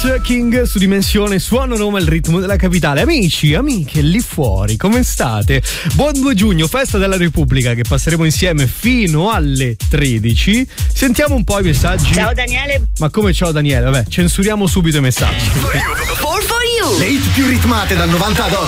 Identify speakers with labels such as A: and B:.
A: Alex King su Dimensione, suono Roma, il ritmo della capitale. Amici, amiche lì fuori, come state? Buon 2 giugno, festa della Repubblica, che passeremo insieme fino alle 13. Sentiamo un po' i messaggi.
B: Ciao Daniele.
A: Ma come ciao Daniele? Vabbè, censuriamo subito i messaggi.
C: Le hit più ritmate dal 90 ad oggi.